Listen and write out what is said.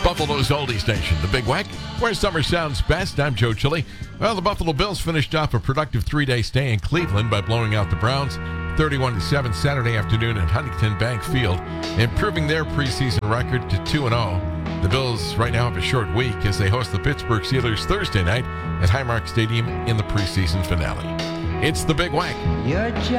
Buffalo's oldie station, the Big Wack, where summer sounds best. I'm Joe Chili. Well, the Buffalo Bills finished off a productive 3-day stay in Cleveland by blowing out the Browns 31-7 Saturday afternoon at Huntington Bank Field, improving their preseason record to 2-0. The Bills right now have a short week as they host the Pittsburgh Steelers Thursday night at Highmark Stadium in the preseason finale. It's the Big Wack. You're